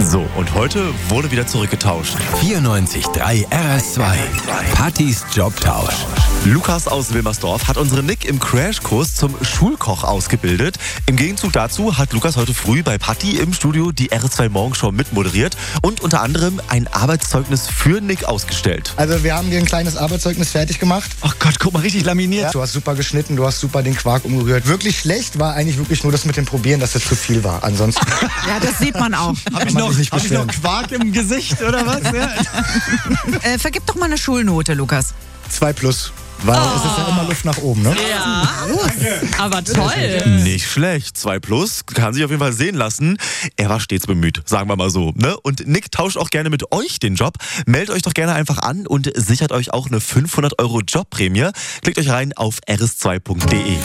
So, und heute wurde wieder zurückgetauscht. 94.3 RS2. Pattys Jobtausch. Lukas aus Wilmersdorf hat unseren Nick im Crashkurs zum Schulkoch ausgebildet. Im Gegenzug dazu hat Lukas heute früh bei Patti im Studio die RS2 Morgenshow mitmoderiert und unter anderem ein Arbeitszeugnis für Nick ausgestellt. Also wir haben dir ein kleines Arbeitszeugnis fertig gemacht. Ach Gott, guck mal, richtig laminiert. Ja, du hast super geschnitten, du hast super den Quark umgerührt. Wirklich schlecht war eigentlich wirklich nur das mit dem Probieren, dass das zu viel war. Ansonsten Ja, das sieht man auch. Hab ich noch Quark im Gesicht oder was? Ja. Vergib doch mal eine Schulnote, Lukas. 2+. Weil es ist ja immer Luft nach oben, ne? Ja, aber toll. Nicht schlecht. 2+, kann sich auf jeden Fall sehen lassen. Er war stets bemüht, sagen wir mal so. Ne? Und Nick tauscht auch gerne mit euch den Job. Meldet euch doch gerne einfach an und sichert euch auch eine 500 € Jobprämie. Klickt euch rein auf rs2.de.